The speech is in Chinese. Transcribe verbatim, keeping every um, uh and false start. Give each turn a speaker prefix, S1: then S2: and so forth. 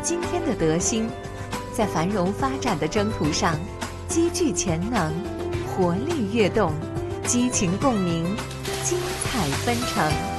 S1: 今天的德兴，在繁荣发展的征途上，积聚潜能，活力跃动，激情共鸣，精彩纷呈。